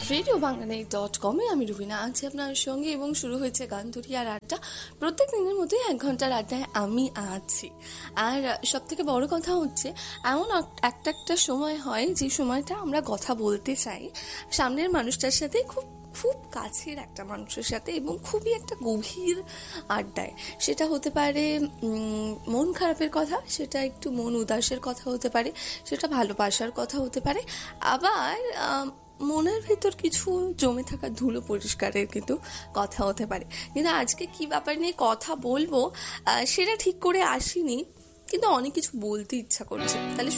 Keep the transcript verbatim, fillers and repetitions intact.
Radio Bangladesh dot কমে আমি রুবিনা আছি আপনার সঙ্গে এবং শুরু হয়েছে গান দুরিয়ার আড্ডা। প্রত্যেক দিনের মধ্যে এক ঘন্টার আড্ডায় আমি আছি। আর সব থেকে বড় কথা হচ্ছে, এমন একটা একটা সময় হয় যে সময়টা আমরা কথা বলতে চাই সামনের মানুষটার সাথে, খুব খুব কাছের একটা মানুষের সাথে এবং খুবই একটা গভীর আড্ডায়। সেটা হতে পারে মন খারাপের কথা, সেটা একটু মন উদাসের কথা হতে পারে, সেটা ভালোবাসার কথা হতে পারে, আবার মনের ভিতর কিছু জমে থাকা ধুলো পরিষ্কারের কিন্তু কথা হতে পারে। কিন্তু আজকে কি ব্যাপার নিয়ে কথা বলবো সেটা ঠিক করে আসিনি, কিন্তু অনেক কিছু বলতে ইচ্ছা করছে। তাহলে